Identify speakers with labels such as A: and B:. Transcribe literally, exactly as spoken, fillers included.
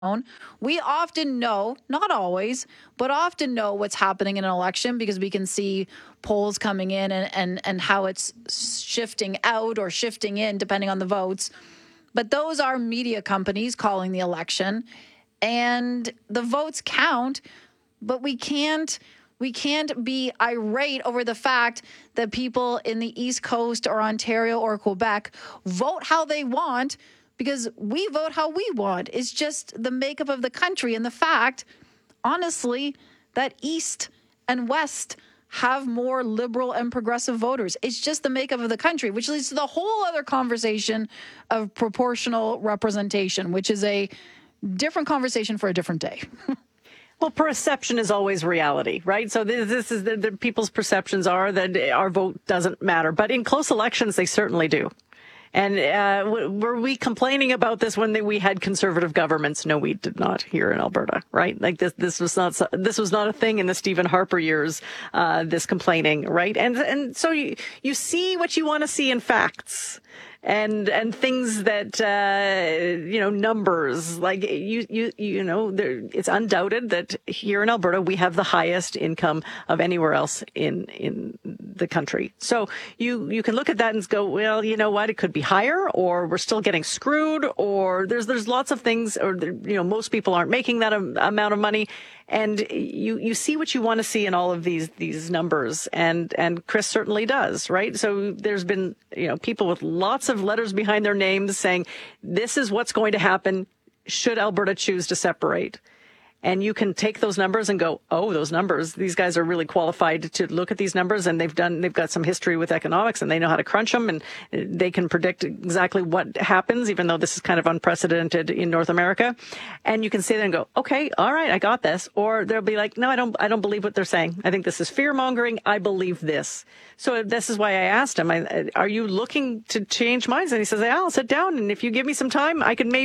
A: We often know, not always, but often know what's happening in an election because we can see polls coming in and, and, and how it's shifting out or shifting in depending on the votes. But those are media companies calling the election, and the votes count, but we can't we can't be irate over the fact that people in the East Coast or Ontario or Quebec vote how they want, because we vote how we want. It's just the makeup of the country and the fact, honestly, that East and West have more liberal and progressive voters. It's just the makeup of the country, which leads to the whole other conversation of proportional representation, which is a different conversation for a different day.
B: Well, perception is always reality, right? So this, this is the, the people's perceptions are that our vote doesn't matter. But in close elections, they certainly do. And uh, were we complaining about this when they, we had conservative governments? No, we did not here in Alberta, right? Like this, this was not this was not a thing in the Stephen Harper years. Uh, this complaining, right? And and so you you see what you want to see in facts. And, and things that, uh, you know, numbers, like you, you, you know, there, it's undoubted that here in Alberta, we have the highest income of anywhere else in, in the country. So you, you can look at that and go, well, you know what, it could be higher, or we're still getting screwed, or there's, there's lots of things, or, you know, most people aren't making that amount of money. And you, you see what you want to see in all of these, these numbers. And, and Chris certainly does, right? So there's been, you know, people with lots of letters behind their names saying, this is what's going to happen should Alberta choose to separate. And you can take those numbers and go, oh, those numbers, these guys are really qualified to look at these numbers, and they've done, they've got some history with economics, and they know how to crunch them, and they can predict exactly what happens, even though this is kind of unprecedented in North America. And you can sit there and go, okay, all right, I got this. Or they'll be like, no, I don't, I don't believe what they're saying. I think this is fear mongering. I believe this. So this is why I asked him, I, are you looking to change minds? And he says, yeah, I'll sit down, and if you give me some time, I can maybe